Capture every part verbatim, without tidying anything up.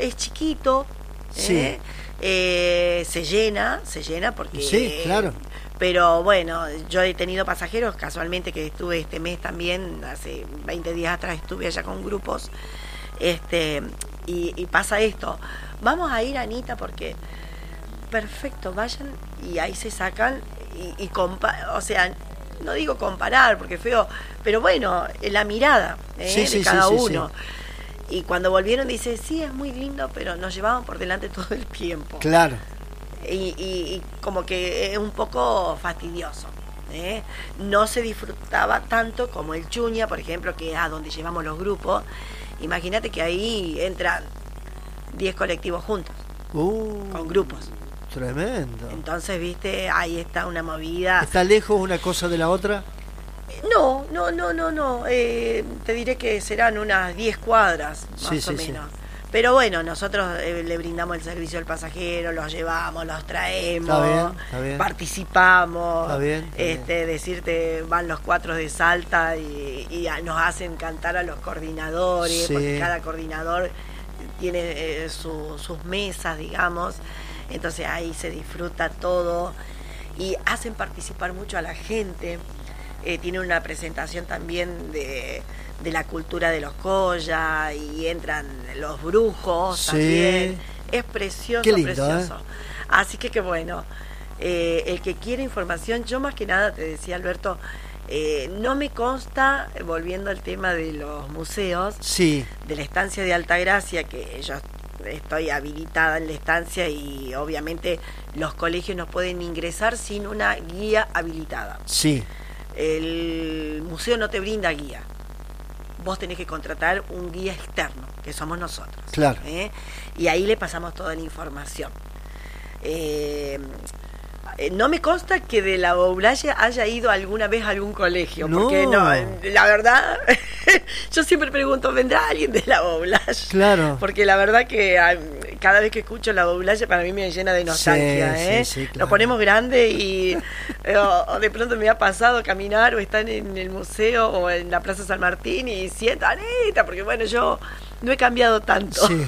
es chiquito, Sí. ¿eh? Eh, se llena, se llena porque... Sí, claro. Pero bueno, yo he tenido pasajeros, casualmente que estuve este mes también, hace veinte días atrás estuve allá con grupos, este y, y pasa esto, vamos a ir, Anita, porque perfecto, vayan, y ahí se sacan y, y compa o sea, no digo comparar porque es feo, pero bueno, la mirada, ¿eh? Sí, sí, de cada sí, sí, uno. Sí. Y cuando volvieron dice, sí, es muy lindo, pero nos llevaban por delante todo el tiempo. Claro. Y, y, y como que es un poco fastidioso, ¿eh? No se disfrutaba tanto como el Chuña, por ejemplo, que es a donde llevamos los grupos. Imagínate que ahí entran diez colectivos juntos, Uh, con grupos. Tremendo. Entonces, viste, ahí está una movida. ¿Está lejos una cosa de la otra? No, no, no, no, no. Eh, te diré que serán unas diez cuadras, más Sí, o sí, menos. sí. Pero bueno, nosotros eh, le brindamos el servicio al pasajero, los llevamos, los traemos, Está bien, está bien. participamos. Está bien, está este, bien. Decirte, van los cuatro de Salta y, y a- nos hacen cantar a los coordinadores, Sí. porque cada coordinador tiene eh, su- sus mesas, digamos. Entonces ahí se disfruta todo y hacen participar mucho a la gente. Eh, tiene una presentación también de, de la cultura de los Colla y entran los brujos Sí. también. Es precioso, Qué lindo, precioso. ¿eh? Así que qué bueno. Eh, el que quiere información, yo más que nada te decía, Alberto, eh, no me consta, eh, volviendo al tema de los museos, Sí. de la estancia de Altagracia, que yo estoy habilitada en la estancia y obviamente los colegios no pueden ingresar sin una guía habilitada. Sí. El museo no te brinda guía. Vos tenés que contratar un guía externo, que somos nosotros. Claro. ¿eh? Y ahí le pasamos toda la información. Eh, no me consta que de la Boulaye haya ido alguna vez a algún colegio, No. porque no, la verdad, yo siempre pregunto, ¿vendrá alguien de la Boulaye? Claro. Porque la verdad que ah, cada vez que escucho la Boulaye para mí me llena de nostalgia, Sí, ¿eh? sí, sí, claro. Lo ponemos grande y eh, o, o de pronto me ha pasado caminar o estar en el museo o en la Plaza San Martín y siento, Anita, porque bueno, yo no he cambiado tanto. Sí.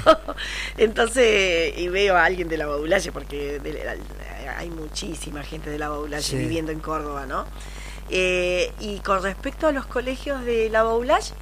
Entonces, y veo a alguien de la Boulaye, porque de, de, hay muchísima gente de la Boulaye Sí. viviendo en Córdoba, ¿no? Eh, y con respecto a los colegios de la Boulaye,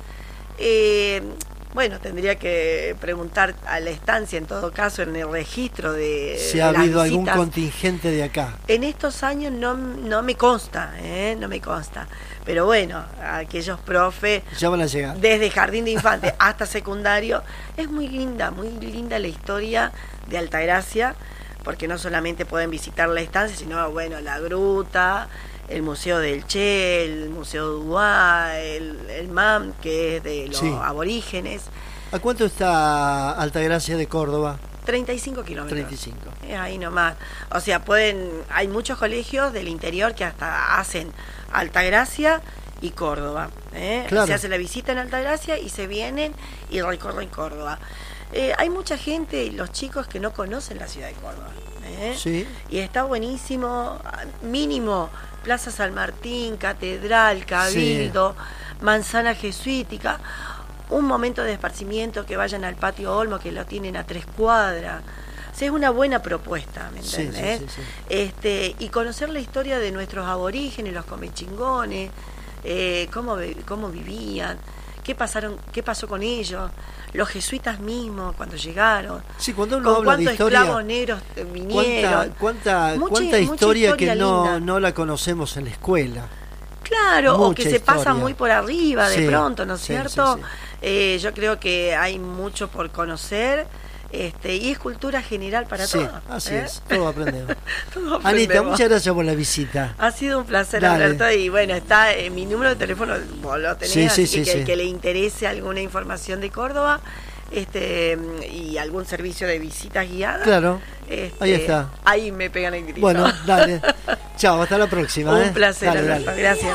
eh, bueno, tendría que preguntar a la estancia, en todo caso, en el registro de Si de ha las habido algún visitas. contingente de acá. En estos años no, no me consta, ¿eh? No me consta. Pero bueno, aquellos profes, Ya van a llegar. desde jardín de infantes hasta secundario, es muy linda, muy linda la historia de Altagracia, porque no solamente pueden visitar la estancia, sino, bueno, la gruta, el Museo del Che, el Museo Dubá, el, el M A M, que es de los Sí. aborígenes. ¿A cuánto está Altagracia de Córdoba? treinta y cinco kilómetros. treinta y cinco. Es ahí nomás. O sea, pueden, hay muchos colegios del interior que hasta hacen Altagracia y Córdoba. ¿eh? Claro. Se hace la visita en Altagracia y se vienen y recorren Córdoba. Eh, hay mucha gente, los chicos, que no conocen la ciudad de Córdoba. ¿eh? Sí. Y está buenísimo, mínimo, Plaza San Martín, Catedral, Cabildo, Manzana Jesuítica. Un momento de esparcimiento, que vayan al Patio Olmo, que lo tienen a tres cuadras. O sea, es una buena propuesta, ¿me Sí, entendés? sí, sí, sí. Este, y conocer la historia de nuestros aborígenes, los comechingones, eh, cómo, vi- cómo vivían, qué pasaron, qué pasó con ellos, los jesuitas mismos cuando llegaron, Sí, cuando uno con habla de cuántos historia, esclavos negros eh, ¿cuánta, vinieron. cuánta, Mucha- cuánta mucha historia, historia que no, linda. no la conocemos en la escuela? Claro, o Mucha que se pasa historia. muy por arriba de Sí, pronto, ¿no es sí, cierto? sí, sí. Eh, yo creo que hay mucho por conocer, este, y es cultura general para Sí, todos. así ¿eh? es, todo aprendemos. Todos Anita, aprendemos. muchas gracias por la visita. Ha sido un placer, Dale. Alberto, y bueno, está en mi número de teléfono, vos lo tenés, Sí, así sí, que sí, el sí. que le interese alguna información de Córdoba, este, y algún servicio de visitas guiadas, Claro, este, ahí está. ahí me pegan el grito. Bueno, dale. Chao, hasta la próxima. Un ¿eh? placer, Dale, Alberto, dale. gracias.